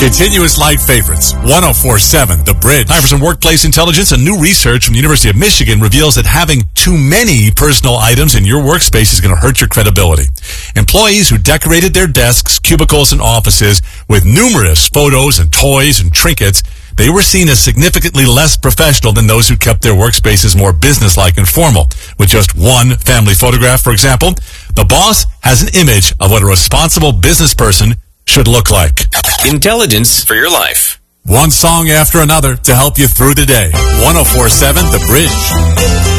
Continuous light favorites. 104.7 The Bridge. Time for some workplace intelligence. A new research from the University of Michigan reveals that having too many personal items in your workspace is going to hurt your credibility. Employees who decorated their desks, cubicles, and offices with numerous photos and toys and trinkets, they were seen as significantly less professional than those who kept their workspaces more businesslike and formal. With just one family photograph, for example, the boss has an image of what a responsible business person should look like. Intelligence for your life. One song after another to help you through the day. 104.7 The Bridge.